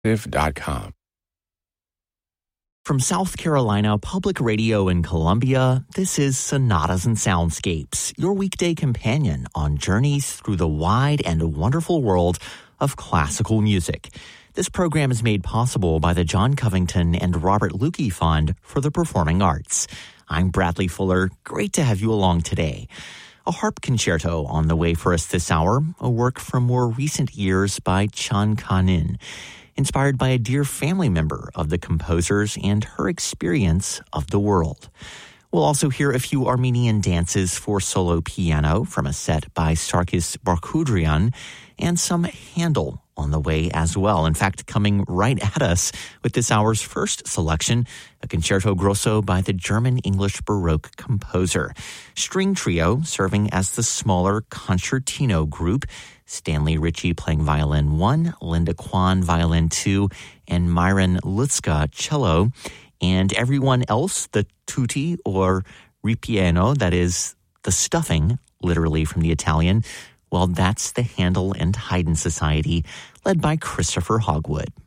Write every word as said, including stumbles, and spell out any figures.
dot com. From South Carolina Public Radio in Columbia, this is Sonatas and Soundscapes, your weekday companion on journeys through the wide and wonderful world of classical music. This program is made possible by the John Covington and Robert Lukey Fund for the Performing Arts. I'm Bradley Fuller. Great to have you along today. A harp concerto on the way for us this hour, a work from more recent years by Chan Ka-nin, inspired by a dear family member of the composer's and her experience of the world. We'll also hear a few Armenian dances for solo piano from a set by Sarkis Barkhudrian, and some Handel on the way as well. In fact, coming right at us with this hour's first selection, a concerto grosso by the German-English Baroque composer. String trio serving as the smaller concertino group, Stanley Ritchie playing violin one, Linda Kwan violin two, and Myron Lutzka cello, and everyone else, the tutti or ripieno, that is the stuffing, literally from the Italian, well, that's the Handel and Haydn Society, led by Christopher Hogwood.